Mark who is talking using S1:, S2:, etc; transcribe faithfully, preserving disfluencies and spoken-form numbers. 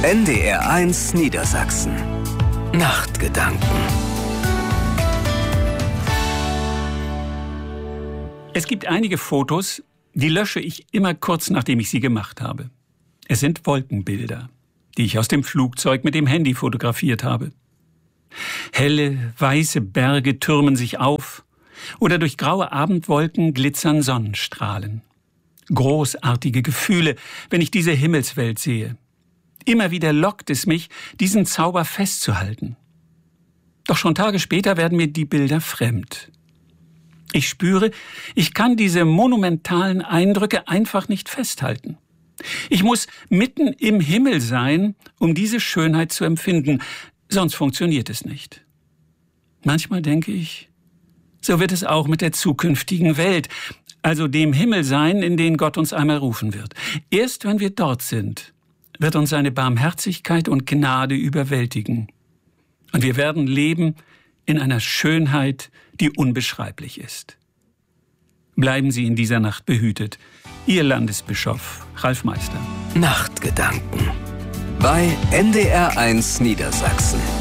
S1: N D R eins Niedersachsen. Nachtgedanken.
S2: Es gibt einige Fotos, die lösche ich immer kurz, nachdem ich sie gemacht habe. Es sind Wolkenbilder, die ich aus dem Flugzeug mit dem Handy fotografiert habe. Helle, weiße Berge türmen sich auf oder durch graue Abendwolken glitzern Sonnenstrahlen. Großartige Gefühle, wenn ich diese Himmelswelt sehe. Immer wieder lockt es mich, diesen Zauber festzuhalten. Doch schon Tage später werden mir die Bilder fremd. Ich spüre, ich kann diese monumentalen Eindrücke einfach nicht festhalten. Ich muss mitten im Himmel sein, um diese Schönheit zu empfinden, sonst funktioniert es nicht. Manchmal denke ich, so wird es auch mit der zukünftigen Welt, also dem Himmel sein, in den Gott uns einmal rufen wird. Erst wenn wir dort sind, wird uns seine Barmherzigkeit und Gnade überwältigen. Und wir werden leben in einer Schönheit, die unbeschreiblich ist. Bleiben Sie in dieser Nacht behütet. Ihr Landesbischof Ralf Meister.
S1: Nachtgedanken bei N D R eins Niedersachsen.